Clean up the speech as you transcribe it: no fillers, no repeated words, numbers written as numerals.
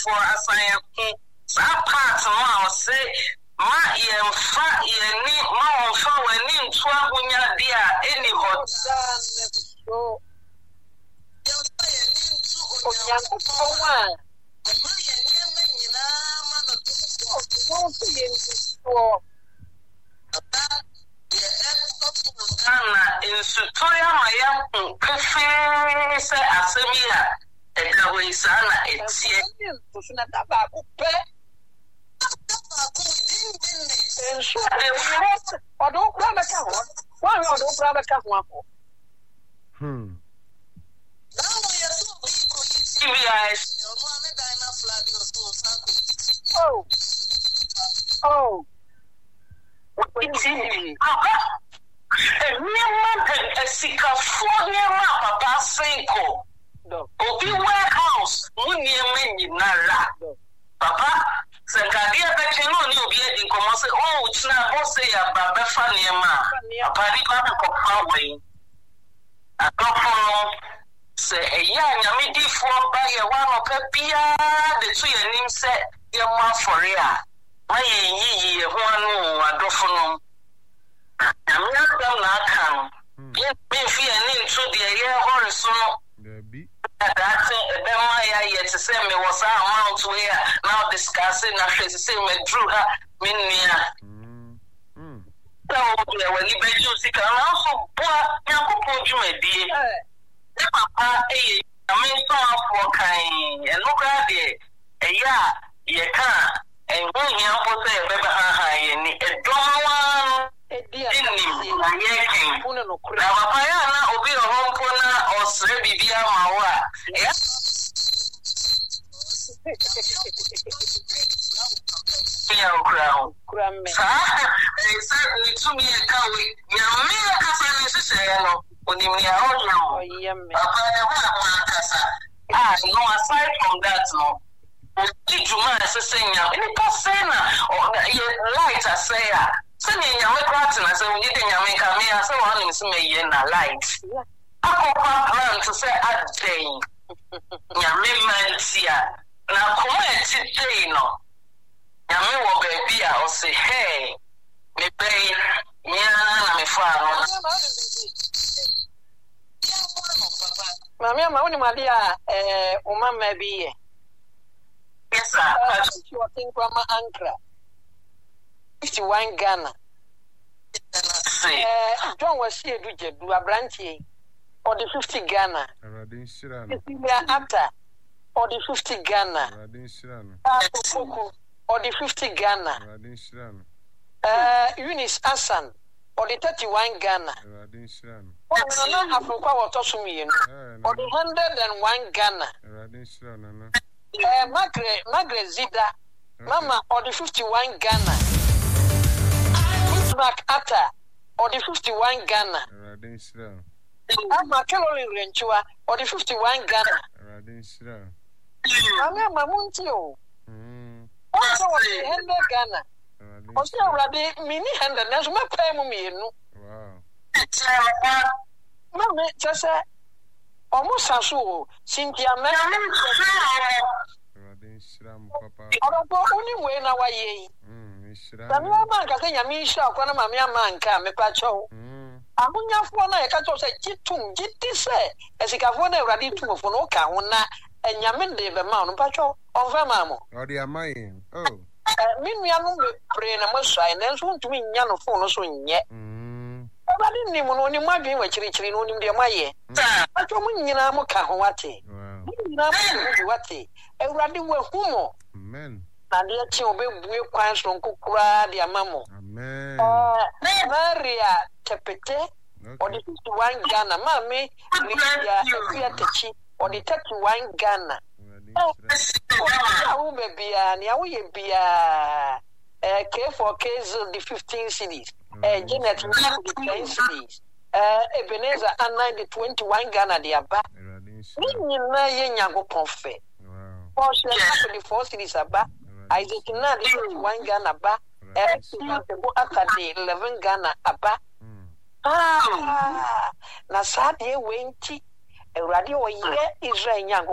for assign that part now say ma yemfa yeni ma onfa wani ntwa hunya dia any hot so Insutoya maya kefe se asemia edawe sana etie tusuna taba kupe odo kura beka ho wa odo kura beka ho ako Papa Senko. Obi warehouse, Nara. Papa, Sangadia Becino, you be in common say, oh, it's not boss say about Befaniama. Papa, the way. I don't know. Say a young Yamidi for by a one of Pepia, the 2 your name set your mouth for ya. My ye, one, I don't know. I'm not done now. Yet, if you are into the year horizon, that's it. Yet to say me was out where now discussing after the same drew her minia. So, when you bet you sick around so poor, you may be. Papa, I mean, so for kind and look at it. You can't. And when you put a baby high and a drama. Now, Obi Hompona or Srebia Mawa. Crown. They certainly to me a cowboy. Yamina Casa when you no, aside from that, no. Did you mind saying, any person or light, I say, sending your partner, so you think you make a meal, so on is me in a light. I plan to say at day. Yamimantia. Now, come and sit there, no. Yami will be here or say, hey, me pay, yeah, me father. Mamma, my only Maria, woman may be. Yes, sir. You are thinking from my anchor. 51 Ghana. John was here to do a branching or the 50 Ghana. After or the 50 Ghana. Or the 50 Ghana. Eunice Hassan or the 31 Ghana. Or the 101 Ghana. Margaret Zida, Mama, or the 51 Ghana. Back Atta, or the 51 Ghana. Mama Caroline Renchua, or the 51 Ghana. I'm a Muntio. Also, 100 Ghana. Also, Rabbi, mini 100, that's my pay. Wow. Mamma, just almost as so, Cynthia, only way now. Samia Manka, Yamisha, Kwanamia Manka, Mepacho. Amunya Fona, I can't say Jitum, Jitti, as if I want to ready to Fonoka, and Yamin de Mount Pacho, or Vamamo. Or the Amain. Oh, Miniam, brain, I must sign, and soon to me, Yano Fono soon yet. I didn't even know you might be which reaching on the Maye. I told me, Yamaka, Wati, a radi were humo. Amen. And the children will pass from Kukra, the Amamo. Amen. Maria Tepete, or the 51 Ghana, Mammy, Lydia Techi, or the 31 Ghana. Oh, baby, and you be a K for case of the 15 cities, Janet, the 10 cities, Ebenezer, and the 21 Ghana, the Abba. Yango Pomfe. Portion of the 4 cities Abba. Isaac Nadi, 1 Ghana Abba. After the 11 Ghana Abba. Nasadi Winti, a radio year is Yango